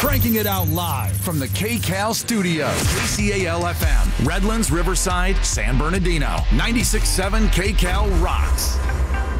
Cranking it out live from the KCAL studio. KCAL-FM, Redlands, Riverside, San Bernardino. 96.7 KCAL rocks.